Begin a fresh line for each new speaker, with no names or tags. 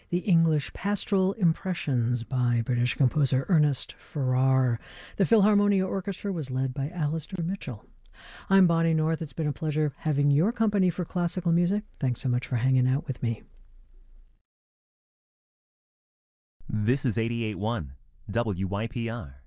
the English Pastoral Impressions by British composer Ernest Farrar. The Philharmonia Orchestra was led by Alistair Mitchell. I'm Bonnie North. It's been a pleasure having your company for classical music. Thanks so much for hanging out with me.
This is 88.1 WYPR.